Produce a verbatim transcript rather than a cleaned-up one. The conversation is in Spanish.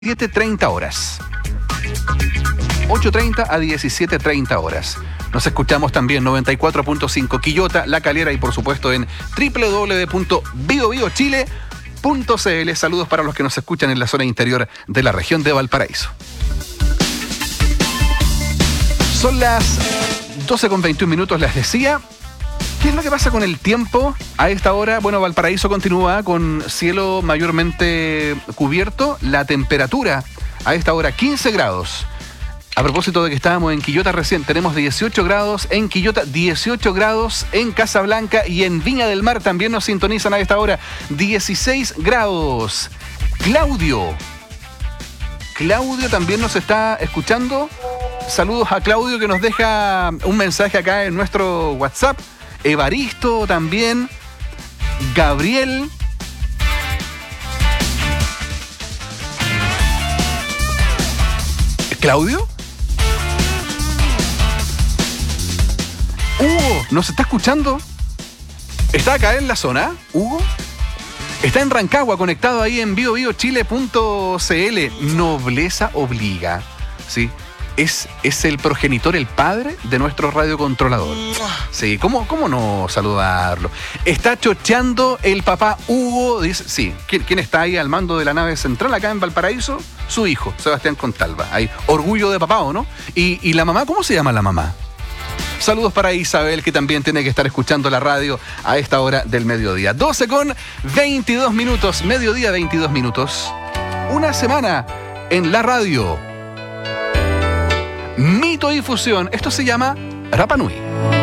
diecisiete treinta horas. ocho treinta a diecisiete treinta horas. Nos escuchamos también noventa y cuatro punto cinco Quillota, La Calera y por supuesto en doble u doble u doble u punto bio bio chile punto c l. Saludos para los que nos escuchan en la zona interior de la región de Valparaíso. Son las doce con veintiún minutos, les decía. ¿Qué es lo que pasa con el tiempo a esta hora? Bueno, Valparaíso continúa con cielo mayormente cubierto. La temperatura a esta hora quince grados. A propósito de que estábamos en Quillota recién, tenemos dieciocho grados en Quillota, dieciocho grados en Casablanca y en Viña del Mar también nos sintonizan a esta hora. dieciséis grados. Claudio. Claudio también nos está escuchando. Saludos a Claudio que nos deja un mensaje acá en nuestro WhatsApp. Evaristo también. Gabriel. ¿Claudio? Hugo, ¿nos está escuchando? ¿Está acá en la zona, Hugo? Está en Rancagua, conectado ahí en bio bio chile punto c l. Nobleza obliga, ¿sí? Es, es el progenitor, el padre de nuestro radiocontrolador. Sí, ¿cómo, cómo no saludarlo? Está chocheando el papá Hugo. Dice, sí, ¿quién, ¿quién está ahí al mando de la nave central acá en Valparaíso? Su hijo, Sebastián Contalva. Hay orgullo de papá, ¿o no? Y, y la mamá, ¿cómo se llama la mamá? Saludos para Isabel, que también tiene que estar escuchando la radio a esta hora del mediodía. doce con veintidós minutos, mediodía veintidós minutos. Una semana en la radio. Mito y fusión. Esto se llama Rapa Nui.